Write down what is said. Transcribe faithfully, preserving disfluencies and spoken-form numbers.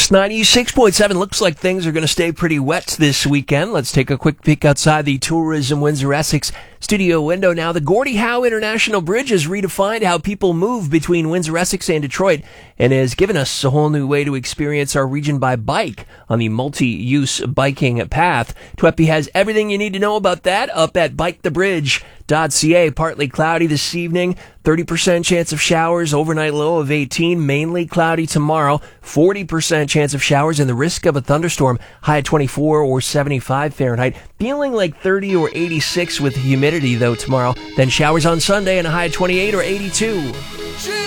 Kicks ninety-six point seven. Looks like things are going to stay pretty wet this weekend. Let's take a quick peek outside the Tourism Windsor Essex studio window now. The Gordie Howe International Bridge has redefined how people move between Windsor, Essex, and Detroit and has given us a whole new way to experience our region by bike on the multi-use biking path. T W E P I has everything you need to know about that up at bike the bridge dot c a. Partly cloudy this evening, thirty percent chance of showers, overnight low of eighteen, mainly cloudy tomorrow, forty percent chance of showers and the risk of a thunderstorm, high at twenty-four or seventy-five Fahrenheit. Feeling like thirty or eighty-six with humidity though tomorrow, then showers on Sunday and a high at twenty-eight or eighty-two.